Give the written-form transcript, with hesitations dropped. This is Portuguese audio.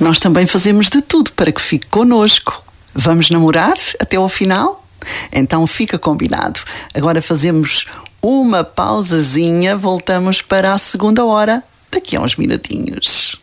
nós também fazemos de tudo para que fique connosco. Vamos namorar até ao final? Então fica combinado. Agora fazemos uma pausazinha, voltamos para a segunda hora, daqui a uns minutinhos.